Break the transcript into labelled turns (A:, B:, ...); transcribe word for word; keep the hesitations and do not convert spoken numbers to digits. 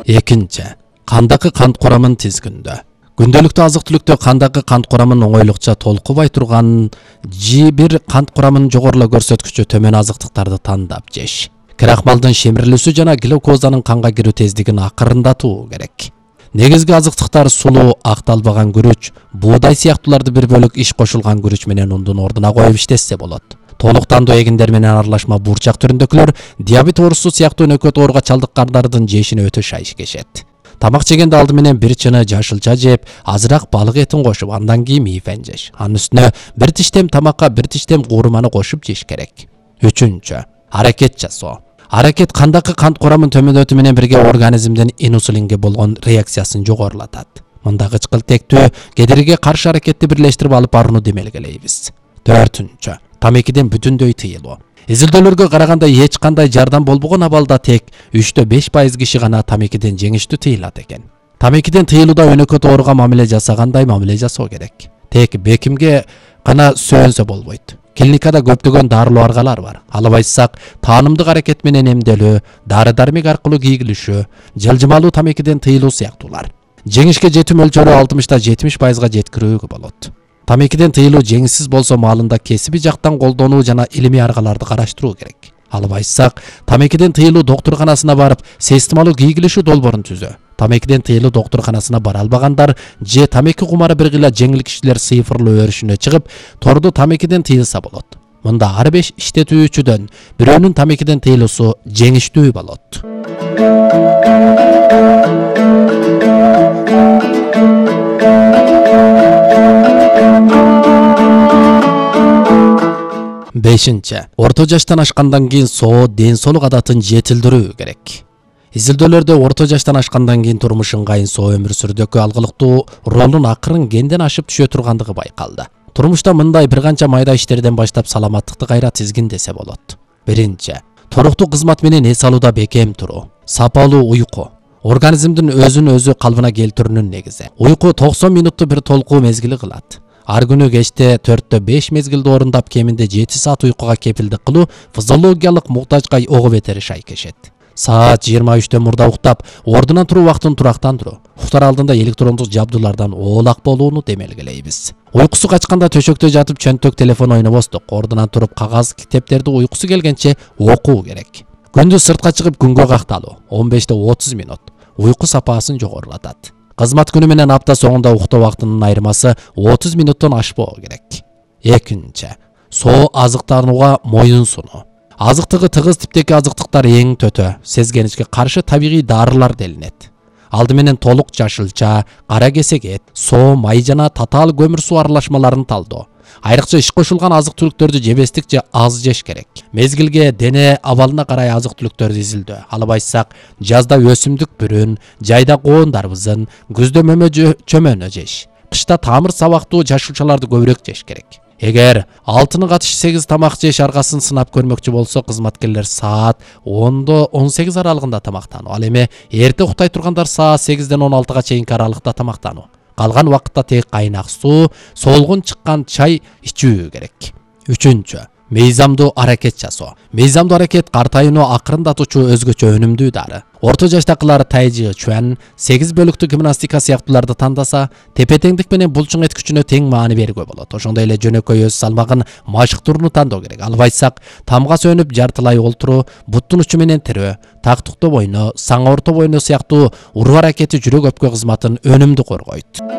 A: Экинчи, кандакы кант курамын тизгиндөө. Күндөлүктүү азык-түлүктө кандакы кант курамын оңойлукча толкубай турган жи бир кант курамын жогорулоо көрсөткүчү төмөн азыктыктарды тандап жеш. Крахмалдын шемирилүүсү жана глюкозанын канга кирүү тездигин акырындатуу керек. Негизги азыктыктар сулуу, акталбаган күрүч, буудай сыяктууларды бир бөлүк иш кошулган күрүч менен ундун ордуна коюп иштетсе болот. Толуктандуу эгиндер менен аралашма бурчак түрүндөгүлөр диабет оорусу сыяктуу нөкөт ооруга чалдыккандардын жешине өтө шайыш кешет. Тамак жегенде алды менен бир чыны жашылча жеп, азыраак балык этин кошуп, андан кийин мийфен жеш. Анын үстүнө бир тиштем тамакка бир тиштем куурманы кошуп жеш керек. Үчүнчү, аракет жасоо. Аракет кандакы кант курамын төмөндөтүү менен бирге организмдин инсулинге болгон реакциясын жогорулатат. Мында кычкылтектүү, кедерге каршы аракетти бирлештирип алып барууну демелгелейбиз. Төртүнчү, тамекиден бүтүндөй тыйылуу. Изилдөөлөргө караганда эч кандай жардам болбогон абалда тек үчтө беш пайыз киши гана тамекиден жеңиштүү тыйылат экен. Тамекиден тыйылууда өнөкөт ооруга мамиле жасагандай мамиле жасоо керек. Тек бекимге гана сөөнсө болбойт. Клиникада көптөгөн дарылуу аргалар бар. Албайсак, таанымдык аракет менен эмделүү, дары-дармек аркылуу кийгилишүү, жылжымалуу тамекиден тыйылуу сыяктуулар. Жеңишке жетүү мөлчөрү алтымыштан жетимиш пайызга жеткирүүгө болот. Тамекиден тыйылуу жеңсиз болсо маалында кесиби жактан колдонуу жана илимий аргаларды караштыруу керек. Албайсак, тамекиден тыйылуу доктурканасына барып, системалуу кийгилишүү долбоорун түзөө. Тамекиден тыйылуу доктурканасына бара албагандар же тамеки кумары бир гыйла жеңил кишилер цифрлуу өрүшүнө чыгып, тордо тамекиден тыйылса болот. Мында ар беш иштетүүчүдөн бирөөнүн тамекиден тыйылуусу жеңиштүү болот. Бешинчи, орто жаштан ашкандан кийин соо ден соолук адатын жетилдирүү керек. Изилдөөлөрдө орто жаштан ашкандан кийин турмуш ыңгайын соо өмүр сүрдөгү алгылыктуу ролун акырын кенден ашып түшө тургандыгы байкалды. Турмушта мындай бир канча майда иштерден баштап саламаттыкты кайра тизгиндесе болот. Биринчи, туруктуу кызмат менен эс алууда бекем туруу. Сапалуу уйку. Организмдин өзүн өзү калыбына келтирүүнүн негизи. Уйку токсон минуттуу бир толкуу мезгили кылат. Ар күнү кечте төрттө беш мезгилди орундап кеминде жети саат уйкуга кепилдик кылуу физиологиялык муктажга ого бетери шай кешет. Саат жыйырма үчтөн мурда уктап, ордунан туруу убактын турактандыруу. Уктар алдында электрондук жабдуулардан оолак болууну демелгелейбиз. Уйкусу качканда төшөктө жатып чөнтөк телефон ойнобостук. Ордунан туруп кагаз китептерди уйкусу келгенче окуу керек. Күндүз сыртка чыгып күнгө какталуу он бештен отуз минут уйку сапасын жогорулатат. Кызмат күнү менен апта соңунда уктоо убактынын айырмасы отуз минуттан ашпоо керек. Экинчи, соо азыктанууга моюн сунуу. Азыктыгы тыгыз типтеги азыктыктар эң төтө, сезгеничке каршы табигый дарылар делинет. Алды менен толук жашылча, кара кесек эт, соо, май жана татаал көмүр суу аралашмаларын талдоо. Айрыкча иш кошулган азык-түлүктөрдү жебестик же аз жеш керек. Мезгилге, дене абалына карай азык-түлүктөрдү изилдөө. Албайсак, жазда өсүмдүк бүрүн, жайда коондарбызын, күздө мөмө чөмөнө жеш. Кышта тамыр сабактуу жашылчаларды көбүрөөк жеш керек. Эгер алтыны катыш сегиз тамак жеш аргасын сынап көрмөкчү болсо, кызматкерлер саат ондо он сегиз аралыгында тамактануу. Ал эми эрте уктай тургандар саат сегизден он алтыга чейинки аралыкта тамактануу. Калган убакытта тек кайнак суу, солгун чыккан чай ичүү керек. Үчүнчү, мыйзамдуу аракет жасоо. Мыйзамдуу аракет картайууну акырындатуучу өзгөчө өнүмдүү дары. Орто жаштакылар тайжы, чуан, сегиз бөлүктүү гимнастика сыяктууларды тандаса, тепе-теңдик менен булчуң эт күчүнө тең маани берүүгө болот. Ошондой эле жөнөкөй өз салмагын машыктырууну тандоо керек. Албайсак, тамга сөнүп жартылай олтуруу, буттун учу менен тирөө, тактыкто бойно, саңа орто бойно сыяктуу уруу аракети жүрөк өпкө кызматын өнүмдүү коргойт.